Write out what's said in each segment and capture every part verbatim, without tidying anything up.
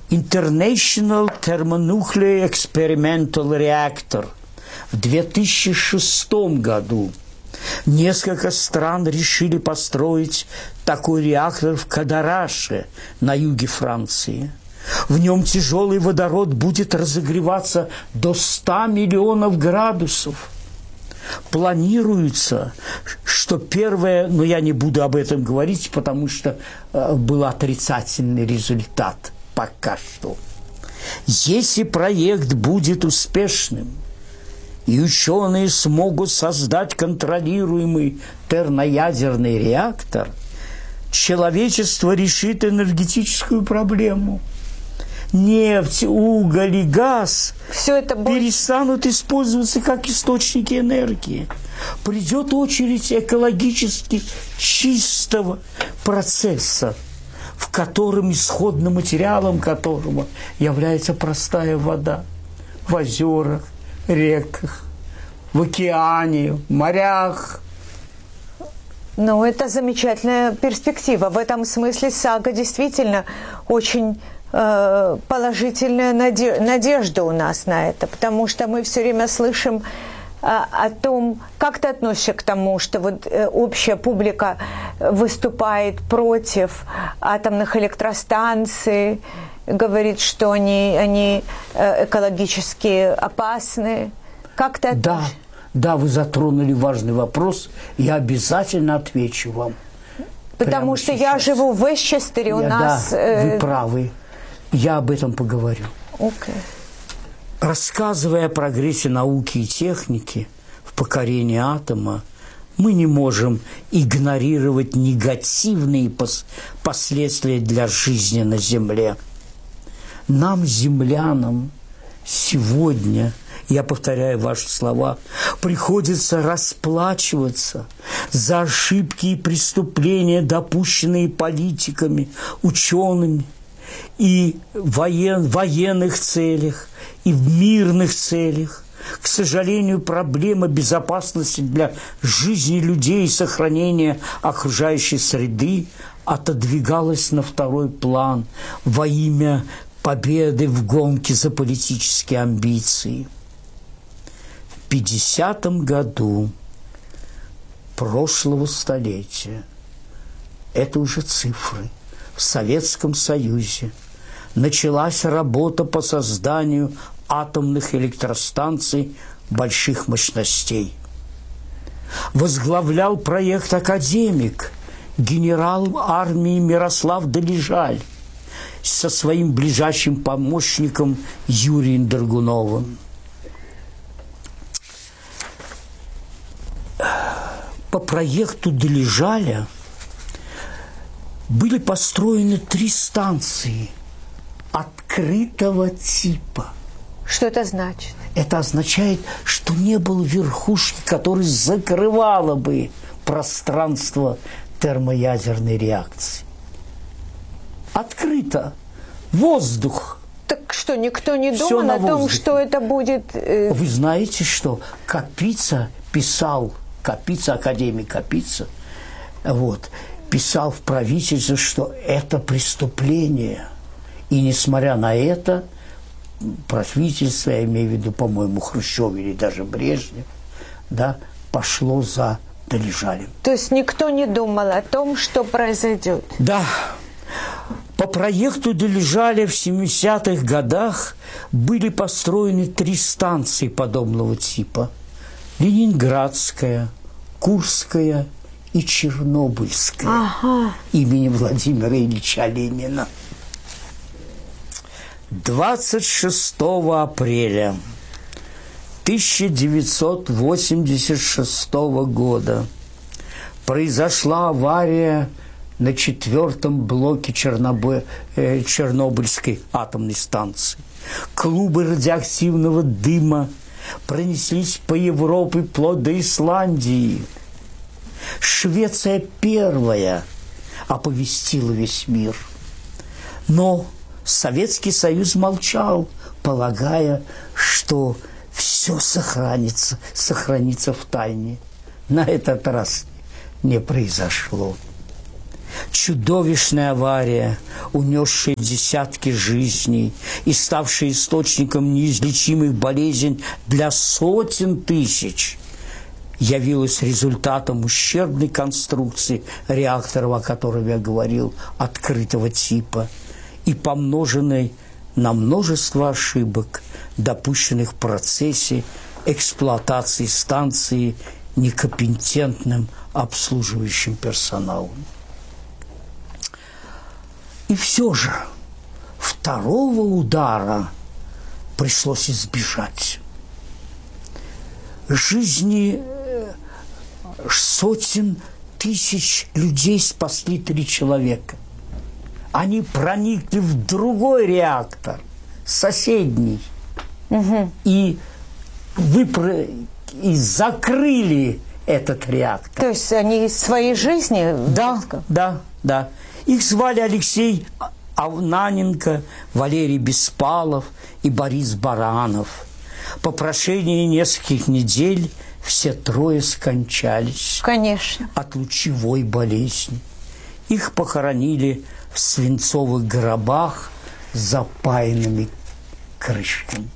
International Thermonuclear Experimental Reactor в две тысячи шестом году. Несколько стран решили построить такой реактор в Кадараше на юге Франции. В нем тяжелый водород будет разогреваться до ста миллионов градусов. Планируется, что первое, но я не буду об этом говорить, потому что э, был отрицательный результат пока что. Если проект будет успешным, и ученые смогут создать контролируемый термоядерный реактор, человечество решит энергетическую проблему. Нефть, уголь и газ Все это будет... перестанут использоваться как источники энергии. Придет очередь экологически чистого процесса, в котором исходным материалом которого является простая вода в озерах, реках, в океане, в морях. Ну, это замечательная перспектива. В этом смысле сага действительно очень э, положительная наде- надежда у нас на это, потому что мы все время слышим э, о том, как ты относишься к тому, что вот э, общая публика выступает против атомных электростанций, говорит, что они, они экологически опасны. Как ты относишься? Да, да, вы затронули важный вопрос. Я обязательно отвечу вам. Потому что сейчас. Я живу в Вестчестере, у я, нас... Да, э... вы правы. Я об этом поговорю. Okay. Рассказывая о прогрессе науки и техники в покорении атома, мы не можем игнорировать негативные пос- последствия для жизни на Земле. Нам, землянам, сегодня, я повторяю ваши слова, приходится расплачиваться за ошибки и преступления, допущенные политиками, учеными и воен, военных целях, и в мирных целях. К сожалению, проблема безопасности для жизни людей и сохранения окружающей среды отодвигалась на второй план во имя победы в гонке за политические амбиции. В пятидесятом году прошлого столетия, это уже цифры, в Советском Союзе началась работа по созданию атомных электростанций больших мощностей. Возглавлял проект академик, генерал армии Мирослав Долежаль со своим ближайшим помощником Юрием Драгуновым. По проекту Долежаля были построены три станции открытого типа. Что это значит? Это означает, что не было верхушки, которая закрывала бы пространство термоядерной реакции. Открыто. Воздух. Так что, никто не думал о том, что это будет... Э... Вы знаете, что Капица писал, Капица, академик Капица, вот, писал в правительство, что это преступление. И несмотря на это, правительство, я имею в виду, по-моему, Хрущев или даже Брежнев, да, пошло за Долежалем. То есть никто не думал о том, что произойдет? Да. По проекту Долежаля в семидесятых годах были построены три станции подобного типа. Ленинградская, Курская и Чернобыльская. Ага. Имени Владимира Ильича Ленина. двадцать шестого апреля тысяча девятьсот восемьдесят шестого года произошла авария на четвертом блоке Чернобы... э, Чернобыльской атомной станции. Клубы радиоактивного дыма пронеслись по Европе вплоть до Исландии. Швеция первая оповестила весь мир. Но Советский Союз молчал, полагая, что все сохранится, сохранится в тайне. На этот раз не произошло. Чудовищная авария, унесшая десятки жизней и ставшая источником неизлечимых болезней для сотен тысяч, явилась результатом ущербной конструкции реакторов, о котором я говорил, открытого типа, и помноженной на множество ошибок, допущенных в процессе эксплуатации станции некомпетентным обслуживающим персоналом. И все же второго удара пришлось избежать. Жизни сотен тысяч людей спасли три человека. Они проникли в другой реактор, соседний, угу. и, выпро... и закрыли этот реактор. То есть они своей жизни? Да, да, да. Их звали Алексей Авнаненко, Валерий Беспалов и Борис Баранов. По прошении нескольких недель все трое скончались. Конечно. От лучевой болезни. Их похоронили в свинцовых гробах с запаянными крышками.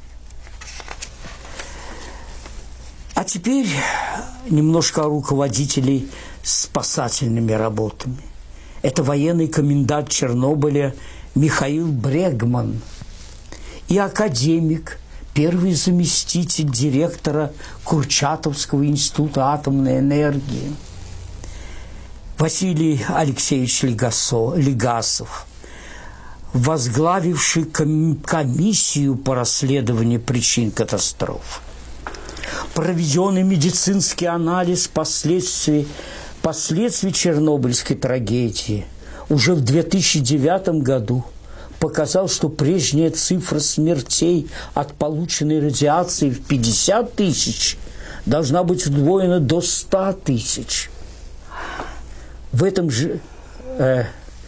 А теперь немножко о руководителей спасательными работами. Это военный комендант Чернобыля Михаил Брегман и академик, первый заместитель директора Курчатовского института атомной энергии Василий Алексеевич Легасо, Легасов, возглавивший комиссию по расследованию причин катастроф. Проведенный медицинский анализ последствий Последствий Чернобыльской трагедии уже в две тысячи девятом году показал, что прежняя цифра смертей от полученной радиации в пятьдесят тысяч должна быть удвоена до ста тысяч. В этом же... Э,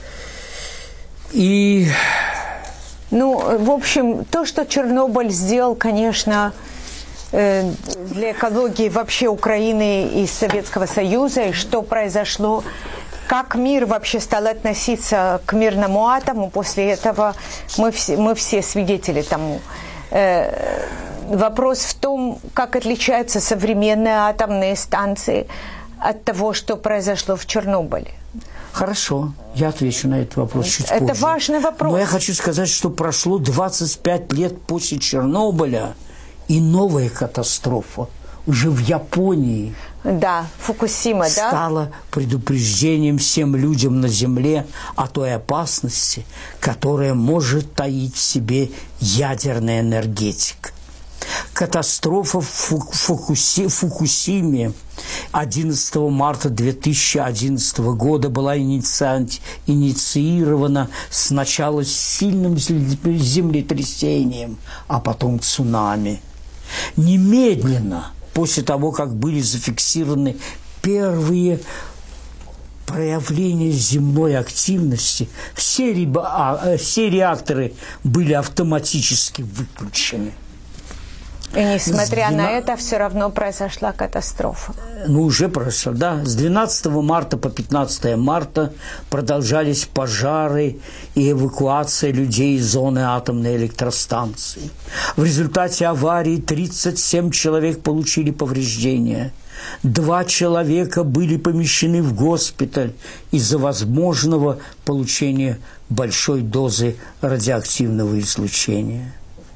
и... Ну, в общем, то, что Чернобыль сделал, конечно... для экологии вообще Украины и Советского Союза, и что произошло, как мир вообще стал относиться к мирному атому, после этого мы все, мы все свидетели тому. Э, вопрос в том, как отличаются современные атомные станции от того, что произошло в Чернобыле. Хорошо, я отвечу на этот вопрос чуть Это позже. Это важный вопрос. Но я хочу сказать, что прошло двадцать пять лет после Чернобыля, и новая катастрофа уже в Японии. Да, Фукусима, да? Стала предупреждением всем людям на Земле о той опасности, которая может таить в себе ядерная энергетика. Катастрофа в Фукуси, Фукусиме одиннадцатого марта две тысячи одиннадцатого года была инициирована сначала сильным землетрясением, а потом цунами. Немедленно после того, как были зафиксированы первые проявления земной активности, все, реба, все реакторы были автоматически выключены. И несмотря двенадцатого... на это, все равно произошла катастрофа. Ну, уже произошла, да. С двенадцатого марта по пятнадцатое марта продолжались пожары и эвакуация людей из зоны атомной электростанции. В результате аварии тридцать семь человек получили повреждения. Два человека были помещены в госпиталь из-за возможного получения большой дозы радиоактивного излучения.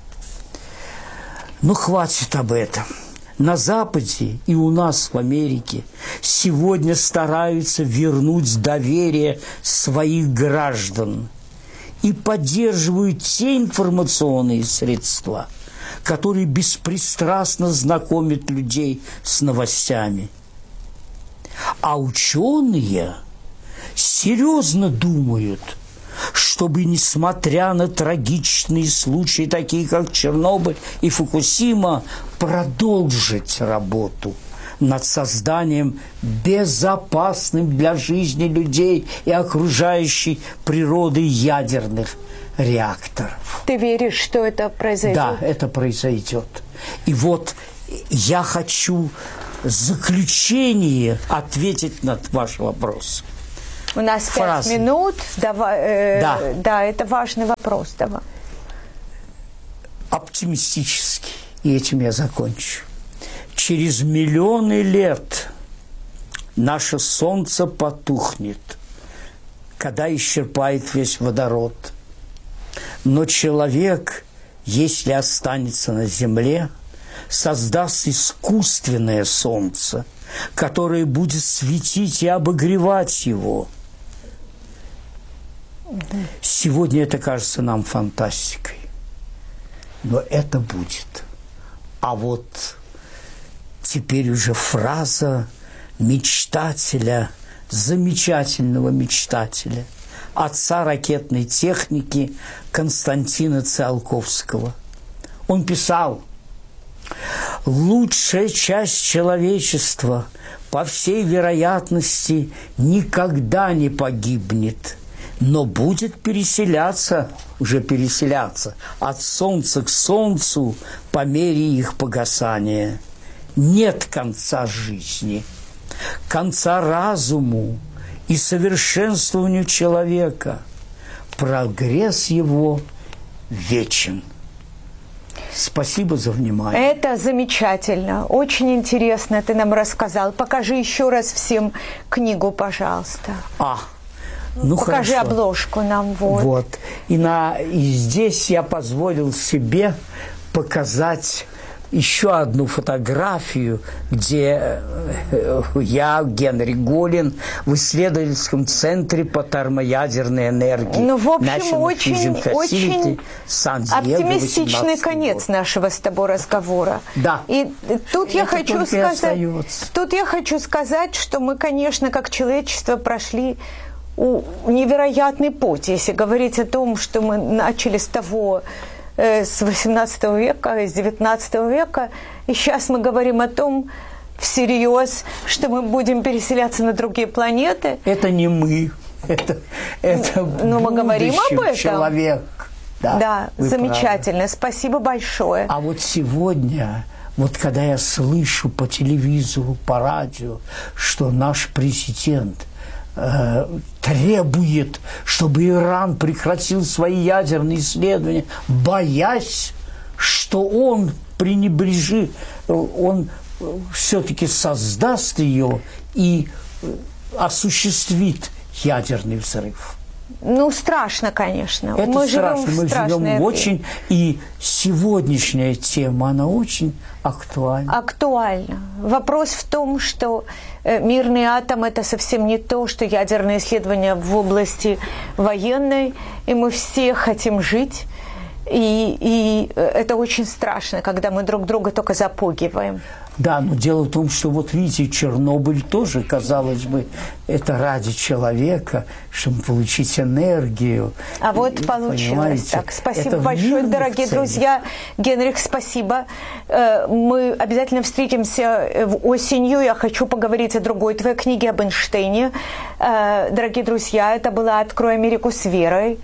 Но хватит об этом. На Западе и у нас в Америке сегодня стараются вернуть доверие своих граждан и поддерживают те информационные средства, которые беспристрастно знакомят людей с новостями. А ученые серьезно думают, чтобы, несмотря на трагичные случаи, такие как Чернобыль и Фукусима, продолжить работу над созданием безопасным для жизни людей и окружающей природы ядерных реакторов. Ты веришь, что это произойдет? Да, это произойдет. И вот я хочу в заключение ответить на ваш вопрос. У нас фразы. пять минут. Давай, э, да. да, это важный вопрос. Давай. Оптимистически, и этим я закончу. Через миллионы лет наше Солнце потухнет, когда исчерпает весь водород. Но человек, если останется на Земле, создаст искусственное Солнце, которое будет светить и обогревать его. Сегодня это кажется нам фантастикой, но это будет. А вот теперь уже фраза мечтателя, замечательного мечтателя, отца ракетной техники Константина Циолковского. Он писал: «Лучшая часть человечества, по всей вероятности, никогда не погибнет, но будет переселяться, уже переселяться от солнца к солнцу по мере их погасания. Нет конца жизни, конца разуму и совершенствованию человека. Прогресс его вечен». Спасибо за внимание. Это замечательно, очень интересно ты нам рассказал. Покажи еще раз всем книгу, пожалуйста. А, ну Покажи хорошо. обложку нам. Вот. Вот. И, на, и здесь я позволил себе показать еще одну фотографию, где я, Генри Голин, в исследовательском центре по термоядерной энергии. Ну, в общем, National очень, Fusion Facility, очень Сан-Диего, оптимистичный конец год. нашего с тобой разговора. Да. И тут я, Это хочу только и сказать, остается. тут я хочу сказать, что мы, конечно, как человечество прошли невероятный путь, если говорить о том, что мы начали с того, с восемнадцатого века, с девятнадцатого века, и сейчас мы говорим о том всерьез, что мы будем переселяться на другие планеты. Это не мы, это, это Но мы говорим об этом. Человек. Да, да, замечательно, правы. Спасибо большое. А вот сегодня, вот когда я слышу по телевизору, по радио, что наш президент э, требует, чтобы Иран прекратил свои ядерные исследования, боясь, что он пренебрежит, он все-таки создаст ее и осуществит ядерный взрыв. Ну, страшно, конечно. Это мы страшно. Живем мы в живем время. очень... И сегодняшняя тема, она очень актуальна. Актуально. Вопрос в том, что мирный атом – это совсем не то, что ядерные исследования в области военной, и мы все хотим жить. И, и это очень страшно, когда мы друг друга только запугиваем. Да, но дело в том, что вот видите, Чернобыль тоже, казалось бы, это ради человека, чтобы получить энергию. А вот и, получилось понимаете, так. Спасибо это большое, дорогие целях. друзья. Генрих, спасибо. Мы обязательно встретимся осенью. Я хочу поговорить о другой твоей книге, об Эйнштейне. Дорогие друзья, это была «Открой Америку с верой».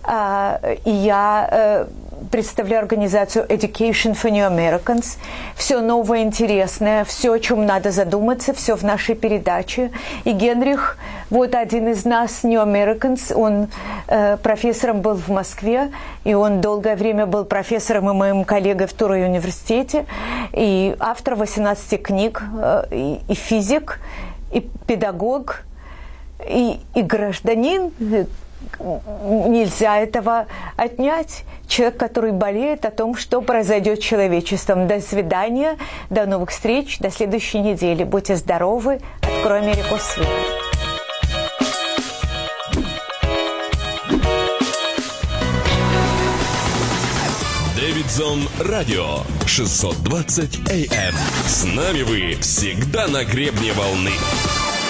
И я представляю организацию Education for New Americans. Все новое, интересное, все, о чем надо задуматься, все в нашей передаче. И Генрих, вот один из нас, New Americans, он э, профессором был в Москве, и он долгое время был профессором и моим коллегой в Туре университете, и автор восемнадцати книг, э, и, и физик, и педагог, и, и гражданин. Нельзя этого отнять. Человек, который болеет о том, что произойдет с человечеством. До свидания, до новых встреч, до следующей недели. Будьте здоровы, открой Америку с верой. Дэвидсон Радио шестьсот двадцать эй эм. С нами вы всегда на гребне волны.